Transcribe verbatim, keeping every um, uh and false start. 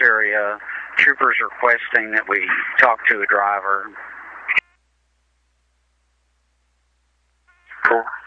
area. Troopers requesting that we talk to a driver. Cool.